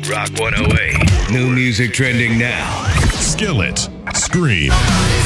Rock 108. New music trending now. Skillet. Scream.